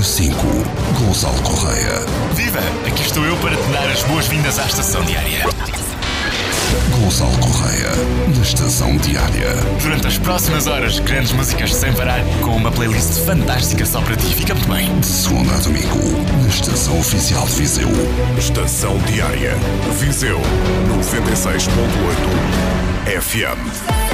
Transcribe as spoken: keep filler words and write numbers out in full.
Número cinco. Gonçalo Correia. Viva! Aqui estou eu para te dar as boas-vindas à Estação Diária. Gonçalo Correia, na Estação Diária. Durante as próximas horas, grandes músicas sem parar, com uma playlist fantástica só para ti. Fica muito bem. De segunda a domingo, na Estação Oficial de Viseu. Estação Diária. Viseu noventa e seis ponto oito F M.